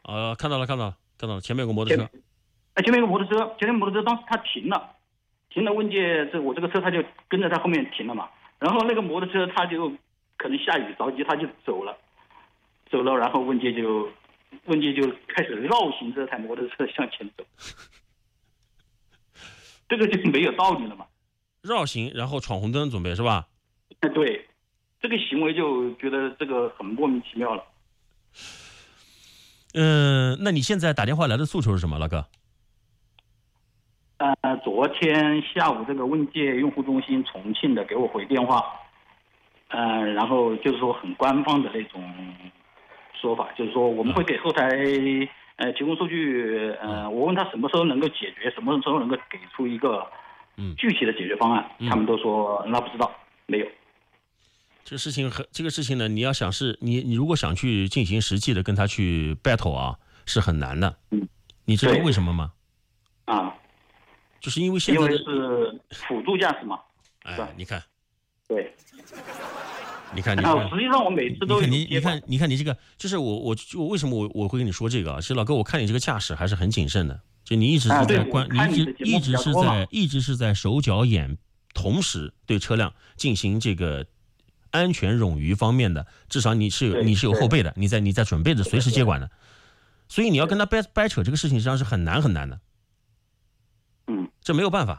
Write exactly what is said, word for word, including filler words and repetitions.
呃，看到了，看到了，看到了，前面有个摩托车。 哎，前面有个摩托车，前面摩托车当时他停了，停了，问界这我这个车他就跟着他后面停了嘛。然后那个摩托车他就可能下雨着急，他就走了，走了，然后问界就问界就开始绕行这台摩托车向前走，这个就没有道理了嘛。 绕行，然后闯红灯准备是吧？ 对，这个行为就觉得这个很莫名其妙了。 嗯，那你现在打电话来的诉求是什么，老哥？ 呃，昨天下午这个问界用户中心重庆的给我回电话，呃，然后就是说很官方的那种说法，就是说我们会给后台呃提供数据，呃，我问他什么时候能够解决，什么时候能够给出一个具体的解决方案， 嗯、 他们都说那不知道，没有。 这个事情很，这个事情呢，你要想是你，你如果想去进行实际的跟他去 battle 啊，是很难的。 嗯， 你知道为什么吗？ 啊， 就是因为现在因为是辅助驾驶嘛。 哎，你看， 对， 你看，你看， 实际上我每次都有你你看，你看你这个，就是我我我为什么我我会跟你说这个啊？其实老哥，我看你这个驾驶还是很谨慎的，就你一直是在关， 啊、 你一直一直是在一直是在手脚眼同时对车辆进行这个安全冗余方面的，至少你是有你是有后备的，你在你在准备着随时接管的，所以你要跟他掰掰扯这个事情实际上是很难很难的， 嗯， 这没有办法。